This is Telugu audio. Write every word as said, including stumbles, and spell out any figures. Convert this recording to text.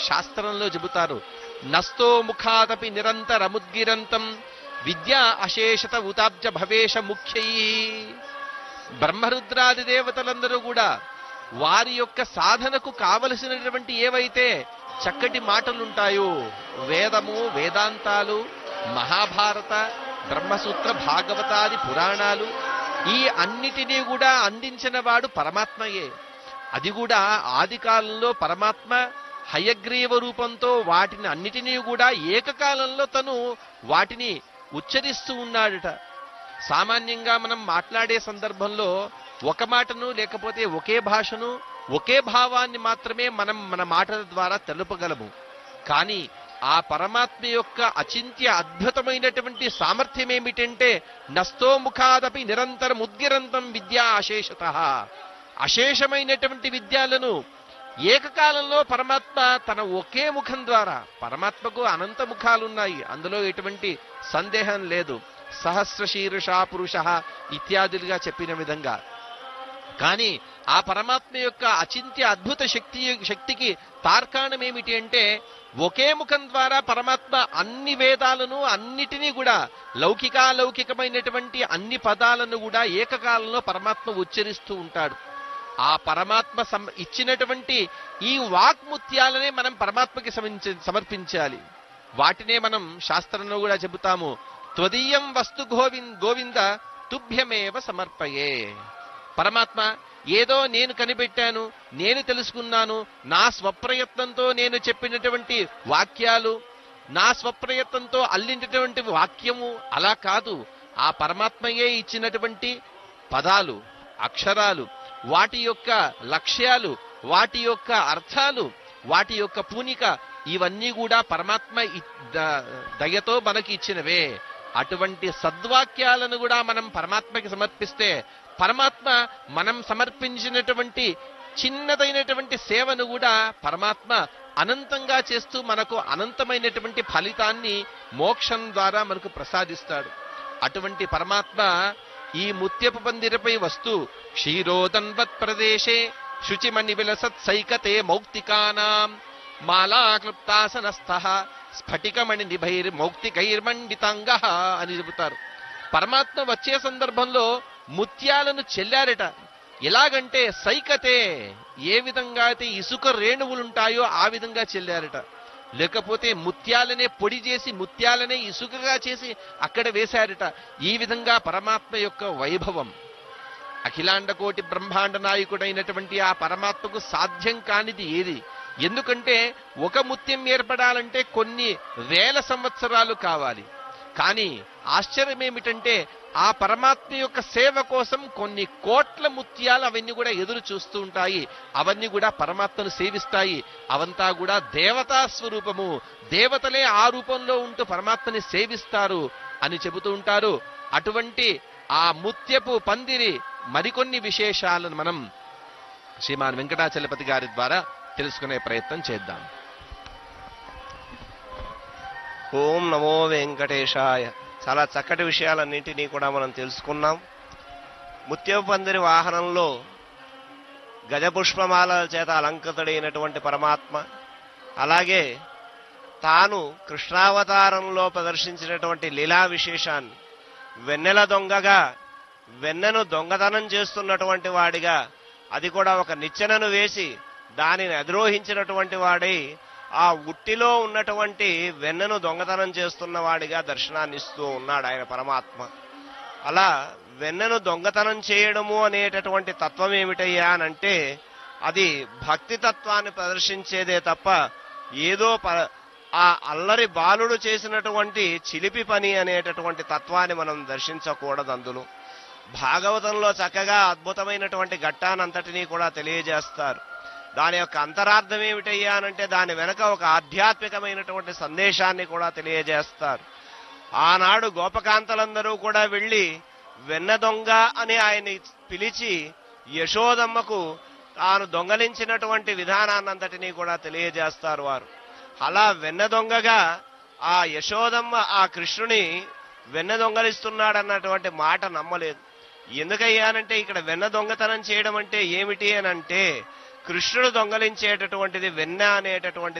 శాస్త్రంలో చెబుతారు. నస్తో ముఖాదపి నిరంతరముద్గిరంతం విద్యా అశేషత ఉతాబ్జ భవేష ముఖ్యై. బ్రహ్మరుద్రాది దేవతలందరూ కూడా వారి యొక్క సాధనకు కావలసినటువంటి ఏవైతే చక్కటి మాటలుంటాయో, వేదము, వేదాంతాలు, మహాభారత, బ్రహ్మసూత్ర, భాగవతాది పురాణాలు, ఈ అన్నిటినీ కూడా అందించిన వాడు పరమాత్మయే. అది కూడా ఆది కాలంలో పరమాత్మ హయగ్రీవ రూపంతో వాటిని అన్నిటినీ కూడా ఏకకాలంలో తను వాటిని ఉచ్చరిస్తూ ఉన్నాడట. సామాన్యంగా మనం మాట్లాడే సందర్భంలో ఒక మాటను లేకపోతే ఒకే భాషను ఒకే భావాన్ని మాత్రమే మనం మన మాటల ద్వారా తెలుపగలము. కానీ ఆ పరమాత్మ యొక్క అచింత్య అద్భుతమైనటువంటి సామర్థ్యం ఏమిటంటే నస్తోముఖాదపి నిరంతరం ఉద్గిరంతం విద్యా అశేషత. అశేషమైనటువంటి విద్యాలను ఏకకాలంలో పరమాత్మ తన ఒకే ముఖం ద్వారా, పరమాత్మకు అనంత ముఖాలున్నాయి, అందులో ఎటువంటి సందేహం లేదు, సహస్ర శీర్షా పురుష ఇత్యాదులుగా చెప్పిన విధంగా. కానీ ఆ పరమాత్మ యొక్క అచింత్య అద్భుత శక్తి శక్తికి తార్కాణం ఏమిటి అంటే ఒకే ముఖం ద్వారా పరమాత్మ అన్ని వేదాలను అన్నిటినీ కూడా లౌకికాలౌకికమైనటువంటి అన్ని పదాలను కూడా ఏకకాలంలో పరమాత్మ ఉచ్చరిస్తూ ఉంటాడు. ఆ పరమాత్మ ఇచ్చినటువంటి ఈ వాక్ముత్యాలనే మనం పరమాత్మకి సమర్పించాలి. వాటినే మనం శాస్త్రంలో కూడా చెబుతాము. త్వదీయం వస్తు గోవింద గోవింద తుభ్యమేవ సమర్పయే. పరమాత్మ ఏదో నేను కనిపెట్టాను, నేను తెలుసుకున్నాను, నా స్వప్రయత్నంతో నేను చెప్పినటువంటి వాక్యాలు, నా స్వప్రయత్నంతో అల్లినటువంటి వాక్యము అలా కాదు. ఆ పరమాత్మయే ఇచ్చినటువంటి పదాలు, అక్షరాలు, వాటి యొక్క లక్ష్యాలు, వాటి యొక్క అర్థాలు, వాటి యొక్క పూనిక, ఇవన్నీ కూడా పరమాత్మ దయతో మనకి ఇచ్చినవే. అటువంటి సద్వాక్యాలను కూడా మనం పరమాత్మకి సమర్పిస్తే పరమాత్మ మనం సమర్పించినటువంటి చిన్నదైనటువంటి సేవను కూడా పరమాత్మ అనంతంగా చేస్తూ మనకు అనంతమైనటువంటి ఫలితాన్ని మోక్షం ద్వారా మనకు ప్రసాదిస్తాడు. అటువంటి పరమాత్మ ఈ ముత్యపు పందిరపై వస్తూ క్షీరోదన్వత్ ప్రదేశే శుచిమణి విలసత్ సైకతే మౌక్తికానాం మాలాక్లుప్తాసనస్థః స్ఫటికమణి నిభైర్ మౌక్తికైర్మండితాంగ అని చెబుతారు. పరమాత్మ వచ్చే సందర్భంలో ముత్యాలను చెల్లారట. ఎలాగంటే సైకతే, ఏ విధంగా అయితే ఇసుక రేణువులుంటాయో ఆ విధంగా చెల్లారట. లేకపోతే ముత్యాలనే పొడి చేసి ముత్యాలనే ఇసుకగా చేసి అక్కడ వేశారట. ఈ విధంగా పరమాత్మ యొక్క వైభవం. అఖిలాండ కోటి బ్రహ్మాండ నాయకుడైనటువంటి ఆ పరమాత్మకు సాధ్యం కానిది ఏది? ఎందుకంటే ఒక ముత్యం ఏర్పడాలంటే కొన్ని వేల సంవత్సరాలు కావాలి. కానీ ఆశ్చర్యం ఏమిటంటే ఆ పరమాత్మ యొక్క సేవ కోసం కొన్ని కోట్ల ముత్యాలు అవన్నీ కూడా ఎదురు చూస్తూ ఉంటాయి. అవన్నీ కూడా పరమాత్మను సేవిస్తాయి. అవంతా కూడా దేవతా స్వరూపము. దేవతలే ఆ రూపంలో ఉంటూ పరమాత్మని సేవిస్తారు అని చెబుతూ ఉంటారు. అటువంటి ఆ ముత్యపు పందిరి మరికొన్ని విశేషాలను మనం శ్రీమాన్ వెంకటాచలపతి గారి ద్వారా తెలుసుకునే ప్రయత్నం చేద్దాం. ఓం నమో వెంకటేశాయ. చాలా చక్కటి విషయాలన్నింటినీ కూడా మనం తెలుసుకున్నాం. ముత్యపు పందిరి వాహనంలో గజపుష్పమాలల చేత అలంకృతుడైనటువంటి పరమాత్మ, అలాగే తాను కృష్ణావతారంలో ప్రదర్శించినటువంటి లీలా విశేషాన్ని వెన్నెల దొంగగా, వెన్నెను దొంగతనం చేస్తున్నటువంటి వాడిగా, అది కూడా ఒక నిచ్చెనను వేసి దానిని అధిరోహించినటువంటి వాడై ఆ ఉట్టిలో ఉన్నటువంటి వెన్నెను దొంగతనం చేస్తున్న వాడిగా దర్శనాన్ని ఇస్తూ ఉన్నాడు ఆయన పరమాత్మ. అలా వెన్నెను దొంగతనం చేయడము అనేటటువంటి తత్వం ఏమిటయ్యా అనంటే అది భక్తి తత్వాన్ని ప్రదర్శించేదే తప్ప ఏదో ఆ అల్లరి బాలుడు చేసినటువంటి చిలిపి పని అనేటటువంటి తత్వాన్ని మనం దర్శించకూడదు. అందులో భాగవతంలో చక్కగా అద్భుతమైనటువంటి ఘట్టానంతటినీ కూడా తెలియజేస్తారు. దాని యొక్క అంతరార్థం ఏమిటయ్యా అనంటే దాని వెనక ఒక ఆధ్యాత్మికమైనటువంటి సందేశాన్ని కూడా తెలియజేస్తారు. ఆనాడు గోపకాంతలందరూ కూడా వెళ్ళి వెన్న దొంగ అని ఆయన్ని పిలిచి యశోదమ్మకు తాను దొంగలించినటువంటి విధానాన్నంతటినీ కూడా తెలియజేస్తారు వారు. అలా వెన్న దొంగగా ఆ యశోదమ్మ ఆ కృష్ణుని వెన్న దొంగలిస్తున్నాడన్నటువంటి మాట నమ్మలేదు. ఎందుకయ్యానంటే ఇక్కడ వెన్న దొంగతనం చేయడం అంటే ఏమిటి అని అంటే కృష్ణుడు దొంగలించేటటువంటిది వెన్న అనేటటువంటిది